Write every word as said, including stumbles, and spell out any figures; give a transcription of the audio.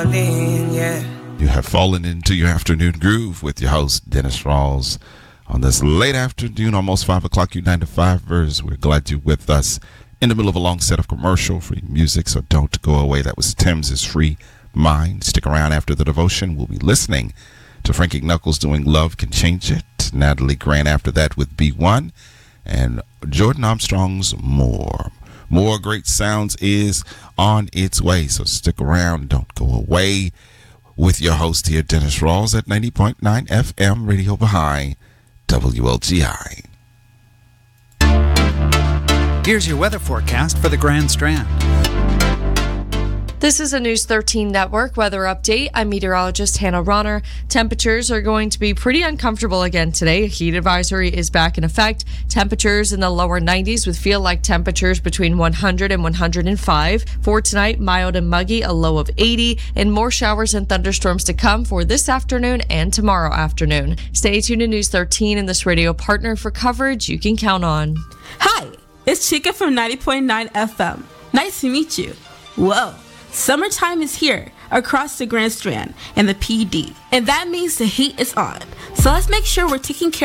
You have fallen into your afternoon groove with your host, Dennis Rawls, on this late afternoon, almost five o'clock, you nine to fivers. We're glad you're with us in the middle of a long set of commercial-free music, so don't go away. That was Tim's Free Mind. Stick around after the devotion. We'll be listening to Frankie Knuckles doing Love Can Change It, Natalie Grant after that with B one, and Jordan Armstrong's More. More great sounds is on its way, so stick around. Don't go away with your host here, Dennis Rawls, at ninety point nine F M Radio Baha'i, W L G I. Here's your weather forecast for the Grand Strand. This is a News thirteen Network weather update. I'm meteorologist Hannah Ronner. Temperatures are going to be pretty uncomfortable again today. A heat advisory is back in effect. Temperatures in the lower nineties with feel-like temperatures between one hundred and one hundred five. For tonight, mild and muggy, a low of eighty, and more showers and thunderstorms to come for this afternoon and tomorrow afternoon. Stay tuned to News thirteen and this radio partner for coverage you can count on. Hi, it's Chica from ninety point nine F M. Nice to meet you. Whoa. Summertime is here across the Grand Strand and the P D, and that means the heat is on. So let's make sure we're taking care